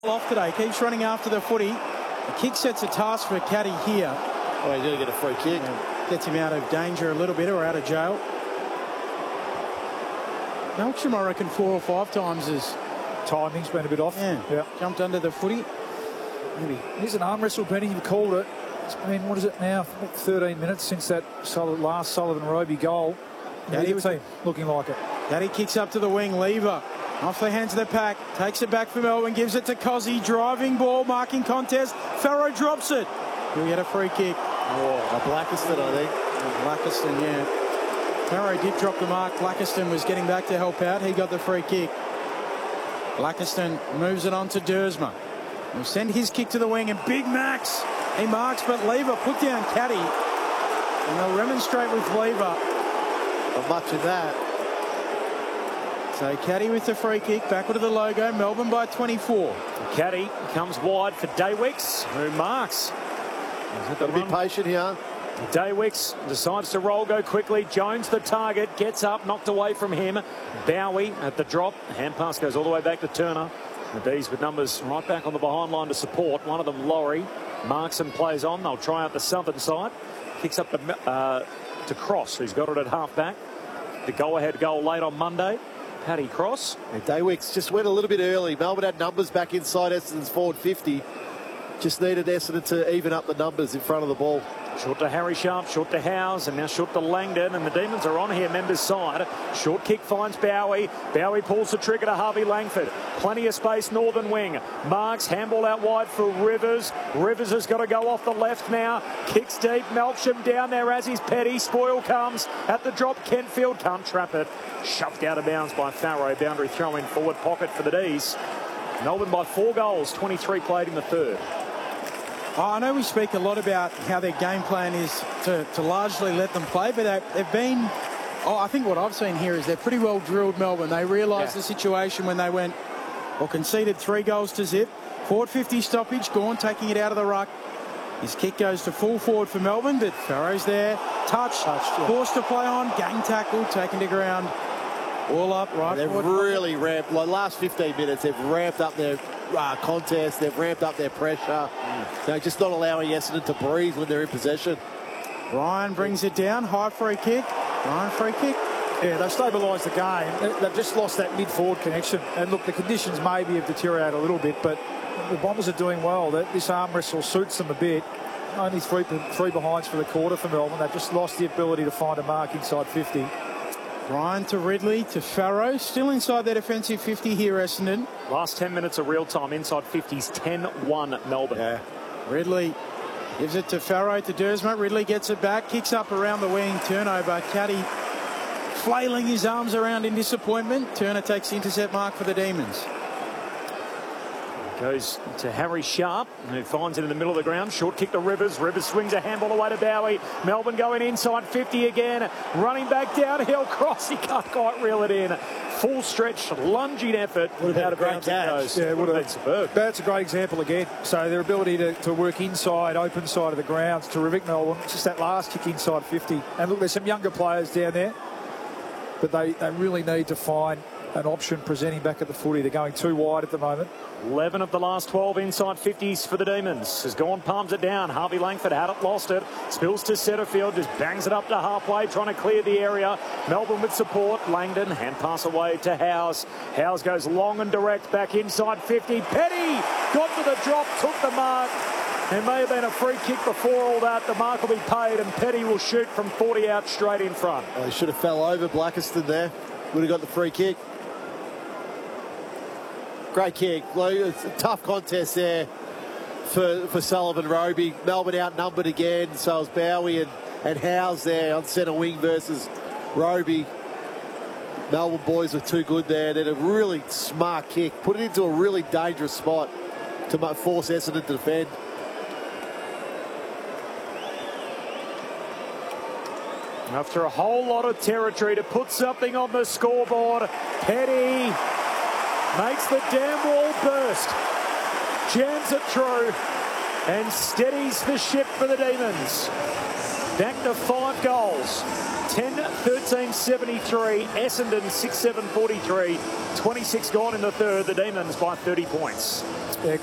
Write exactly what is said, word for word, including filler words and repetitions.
Off today, keeps running after the footy. The kick sets a task for Caddy here. Oh, he's going to get a free kick. Yeah, gets him out of danger a little bit, or out of jail. Melksham, I reckon, four or five times has timing's been a bit off. Yeah, yeah. Jumped under the footy. Maybe. Here's an arm wrestle, Benny. You've called it. It's been, what is it now? thirteen minutes since that last Sullivan Roby goal. Caddy was team looking like it. Caddy kicks up to the wing. Lever off the hands of the pack. Takes it back for Melbourne. Gives it to Cozzy. Driving ball. Marking contest. Farrow drops it. He'll get a free kick. Oh, Blackiston, I think. Blackiston, yeah. Farrow did drop the mark. Blackiston was getting back to help out. He got the free kick. Blackiston moves it on to Dersma. He'll send his kick to the wing, and Big Max, he marks, but Lever put down Caddy. And they'll remonstrate with Lever. Not much of that. So Caddy with the free kick, backward to the logo, Melbourne by twenty-four. Caddy comes wide for Daywicks, who marks. Got to be patient here. Daywicks decides to roll, go quickly. Jones, the target, gets up, knocked away from him. Bowie at the drop. Hand pass goes all the way back to Turner. The D's with numbers right back on the behind line to support. One of them, Laurie, marks and plays on. They'll try out the southern side. Kicks up to, uh, to Cross, who's got it at half back. The go-ahead goal late on Monday. Paddy Cross. And Daywicks just went a little bit early. Melbourne had numbers back inside Essendon's forward fifty. Just needed Essendon to even up the numbers in front of the ball. Short to Harry Sharp, short to Howes, and now short to Langdon, and the Demons are on here, members side. Short kick finds Bowie. Bowie pulls the trigger to Harvey Langford. Plenty of space, northern wing. Marks, handball out wide for Rivers. Rivers has got to go off the left now. Kicks deep, Melksham down there as he's Petty. Spoil comes at the drop. Kentfield can't trap it. Shoved out of bounds by Farrow. Boundary throw in forward pocket for the D's. Melbourne by four goals, twenty-three played in the third. Oh, I know we speak a lot about how their game plan is to, to largely let them play, but they've, they've been, oh, I think what I've seen here is they're pretty well drilled, Melbourne. They realised yeah. the situation when they went, or conceded three goals to zip. Forward fifty stoppage, Gawn taking it out of the ruck. His kick goes to full forward for Melbourne, but Farrow's there. Touch, Touched, yeah. Forced to play on, gang tackle, taken to ground. All up, right. They've forward. really ramped, like last fifteen minutes, they've ramped up their uh, contest, they've ramped up their pressure. Mm. They're just not allowing Essendon to breathe when they're in possession. Ryan brings it down, high free kick. Ryan free kick. Yeah, they've stabilised the game. They've just lost that mid-forward connection. And look, the conditions maybe have deteriorated a little bit, but the Bombers are doing well. This arm wrestle suits them a bit. Only three, three behinds for the quarter for Melbourne. They've just lost the ability to find a mark inside fifty. Ryan to Ridley to Farrow. Still inside their defensive fifty here, Essendon. Last ten minutes of real time inside fifties, ten one Melbourne. Yeah. Ridley gives it to Farrow to Dersma. Ridley gets it back, kicks up around the wing. Turnover. Caddy flailing his arms around in disappointment. Turner takes the intercept mark for the Demons. Goes to Harry Sharp, who finds it in the middle of the ground. Short kick to Rivers. Rivers swings a handball away to Bowie. Melbourne going inside fifty again. Running back downhill. Cross. He can't quite reel it in. Full stretch, lunging effort. Would have out of been a bounds great it catch. goes. Yeah, would have been superb. That's a great example again. So their ability to, to work inside, open side of the ground, terrific, Melbourne. It's just that last kick inside fifty. And look, there's some younger players down there, but they, they really need to find an option presenting back at the footy. They're going too wide at the moment. eleven of the last twelve inside fifties for the Demons. Has gone, palms it down. Harvey Langford had it, lost it. Spills to Setterfield, just bangs it up to halfway, trying to clear the area. Melbourne with support. Langdon, hand pass away to Howes. Howes goes long and direct back inside fifty. Petty got to the drop, took the mark. There may have been a free kick before all that. The mark will be paid, and Petty will shoot from forty out straight in front. Oh, he should have fell over Blackiston there. Would have got the free kick. Great kick. It's a tough contest there for, for Sullivan Roby. Melbourne outnumbered again. So is Bowie and, and Howes there on centre wing versus Roby. Melbourne boys were too good there. They had a really smart kick. Put it into a really dangerous spot to force Essendon to defend. After a whole lot of territory to put something on the scoreboard, Petty makes the damn wall burst, jams it through, and steadies the ship for the Demons. back to five goals. ten thirteen seventy-three, Essendon six seven forty-three, twenty-six gone in the third. The Demons by thirty points.